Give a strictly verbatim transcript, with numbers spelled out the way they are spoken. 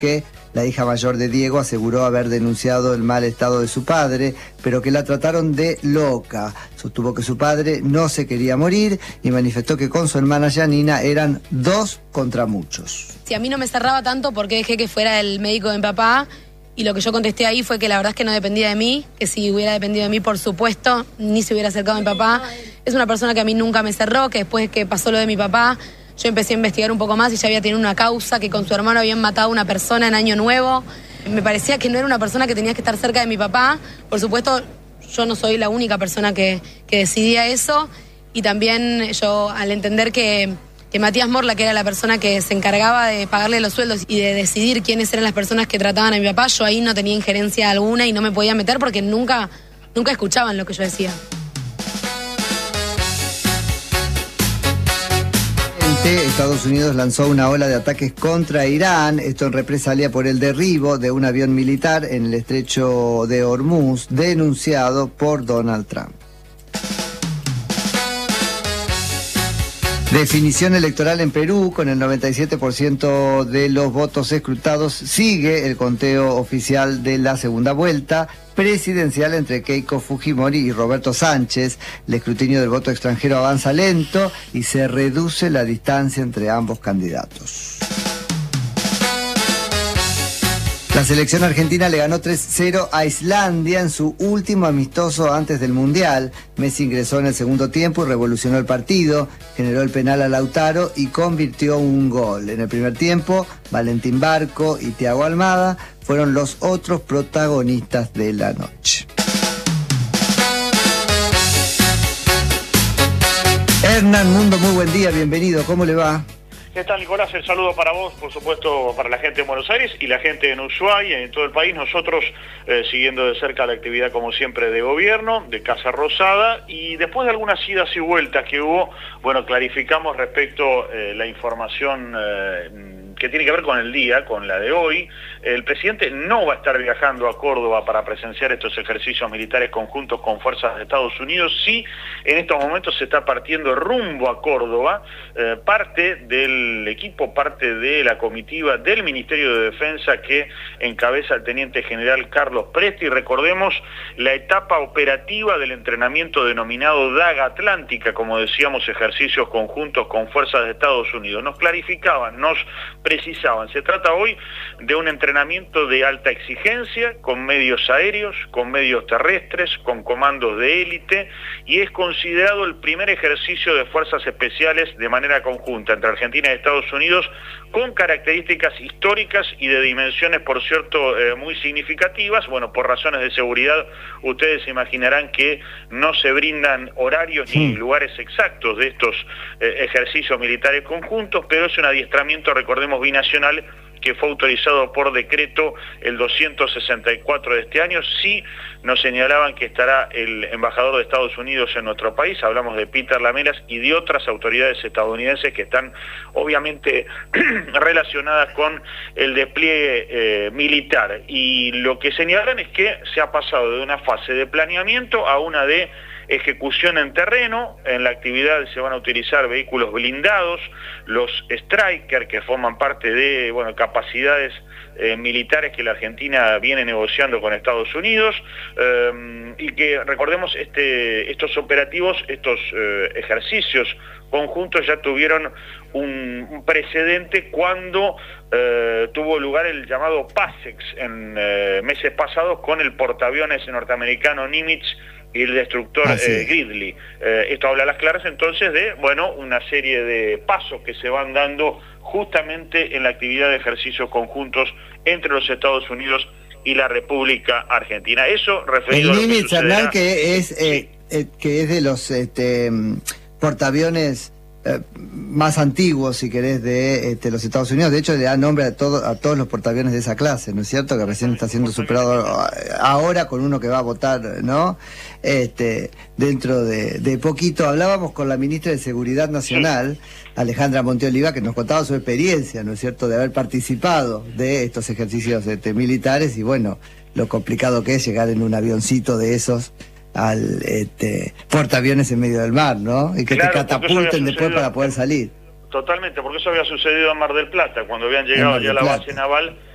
que la hija mayor de Diego aseguró haber denunciado el mal estado de su padre, pero que la trataron de loca. Sostuvo que su padre no se quería morir y manifestó que con su hermana Janina eran dos contra muchos. Si a mí no me cerraba tanto, ¿por qué dejé que fuera el médico de mi papá? Y lo que yo contesté ahí fue que la verdad es que no dependía de mí, que si hubiera dependido de mí, por supuesto, ni se hubiera acercado a mi papá. Es una persona que a mí nunca me cerró, que después que pasó lo de mi papá, yo empecé a investigar un poco más y ya había tenido una causa, que con su hermano habían matado a una persona en Año Nuevo. Me parecía que no era una persona que tenía que estar cerca de mi papá. Por supuesto, yo no soy la única persona que, que decidía eso. Y también yo, al entender que, que Matías Morla, que era la persona que se encargaba de pagarle los sueldos y de decidir quiénes eran las personas que trataban a mi papá, yo ahí no tenía injerencia alguna y no me podía meter porque nunca, nunca escuchaban lo que yo decía. Estados Unidos lanzó una ola de ataques contra Irán, esto en represalia por el derribo de un avión militar en el estrecho de Hormuz, denunciado por Donald Trump. Definición electoral en Perú, con el noventa y siete por ciento de los votos escrutados, sigue el conteo oficial de la segunda vuelta presidencial entre Keiko Fujimori y Roberto Sánchez. El escrutinio del voto extranjero avanza lento y se reduce la distancia entre ambos candidatos. La selección argentina le ganó tres cero a Islandia en su último amistoso antes del Mundial. Messi ingresó en el segundo tiempo y revolucionó el partido, generó el penal a Lautaro y convirtió un gol. En el primer tiempo, Valentín Barco y Thiago Almada fueron los otros protagonistas de la noche. Hernán Mundo, muy buen día, bienvenido, ¿cómo le va? ¿Qué tal, Nicolás? El saludo para vos, por supuesto, para la gente de Buenos Aires y la gente en Ushuaia y en todo el país. Nosotros eh, siguiendo de cerca la actividad, como siempre, de gobierno, de Casa Rosada, y después de algunas idas y vueltas que hubo, bueno, clarificamos respecto eh, la información eh, que tiene que ver con el día, con la de hoy. El presidente no va a estar viajando a Córdoba para presenciar estos ejercicios militares conjuntos con fuerzas de Estados Unidos. Sí, en estos momentos se está partiendo rumbo a Córdoba, eh, parte del equipo, parte de la comitiva del Ministerio de Defensa que encabeza el teniente general Carlos Presti. Recordemos la etapa operativa del entrenamiento denominado Daga Atlántica, como decíamos, ejercicios conjuntos con fuerzas de Estados Unidos. Nos clarificaban, nos precisaban, se trata hoy de un entrenamiento de alta exigencia, con medios aéreos, con medios terrestres, con comandos de élite, y es considerado el primer ejercicio de fuerzas especiales de manera conjunta entre Argentina y Estados Unidos, con características históricas y de dimensiones, por cierto, eh, muy significativas. Bueno, por razones de seguridad, ustedes se imaginarán que no se brindan horarios sí. ni lugares exactos de estos eh, ejercicios militares conjuntos, pero es un adiestramiento, recordemos, binacional, que fue autorizado por decreto el doscientos sesenta y cuatro de este año. Sí nos señalaban que estará el embajador de Estados Unidos en nuestro país, hablamos de Peter Lamelas y de otras autoridades estadounidenses que están obviamente relacionadas con el despliegue eh, militar. Y lo que señalan es que se ha pasado de una fase de planeamiento a una de ejecución en terreno. En la actividad se van a utilizar vehículos blindados, los Stryker, que forman parte de, bueno, capacidades eh, militares que la Argentina viene negociando con Estados Unidos, eh, y que, recordemos, este, estos operativos, estos eh, ejercicios conjuntos ya tuvieron un, un precedente cuando eh, tuvo lugar el llamado PASEX en eh, meses pasados con el portaaviones norteamericano Nimitz y el destructor ah, sí. eh, Gridley. Eh, esto habla a las claras entonces de, bueno, una serie de pasos que se van dando justamente en la actividad de ejercicios conjuntos entre los Estados Unidos y la República Argentina. Eso referido el a lo que Nimitz, Hernán, que es, sí. eh, eh, que es de los este, portaaviones eh, más antiguos, si querés, de este, los Estados Unidos. De hecho, le da nombre a, todo, a todos los portaaviones de esa clase, ¿no es cierto? Que recién está siendo superado ahora con uno que va a votar, ¿no? Este, dentro de, de poquito. Hablábamos con la ministra de Seguridad Nacional, Alejandra Monteoliva, que nos contaba su experiencia, ¿no es cierto?, de haber participado de estos ejercicios este, militares y, bueno, lo complicado que es llegar en un avioncito de esos al este, portaaviones en medio del mar, ¿no? Y que claro, te catapulten después para poder salir. Totalmente, porque eso había sucedido en Mar del Plata, cuando habían llegado ya a la base naval